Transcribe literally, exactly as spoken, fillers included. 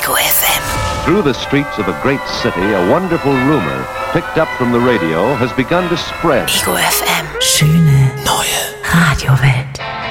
Ego F M. Through the streets of a great city, a wonderful rumor, picked up from the radio, has begun to spread. Ego F M. Schöne neue Radiowelt.